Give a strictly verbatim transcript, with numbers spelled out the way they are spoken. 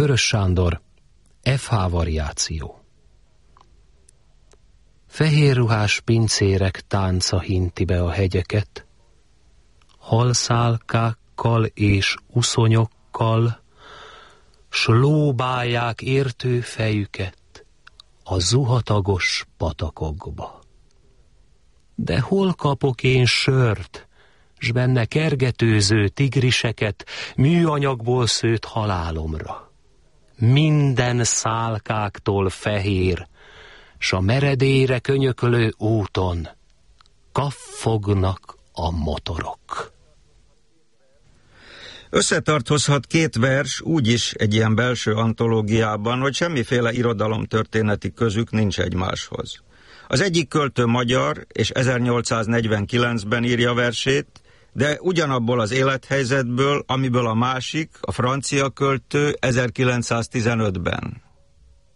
Vörös Sándor, ef há variáció. Fehérruhás pincérek tánca hinti be a hegyeket, halszálkákkal és uszonyokkal, s lóbálják értő fejüket a zuhatagos patakokba. De hol kapok én sört, s benne kergetőző tigriseket műanyagból szőtt halálomra? Minden szálkáktól fehér, s a meredélyre könyökölő úton kaffognak a motorok. Összetartozhat két vers úgy is egy ilyen belső antológiában, hogy semmiféle irodalomtörténeti közük nincs egymáshoz. Az egyik költő magyar, és ezernyolcszáznegyvenkilencben írja versét, de ugyanabból az élethelyzetből, amiből a másik, a francia költő ezerkilencszáztizenötben.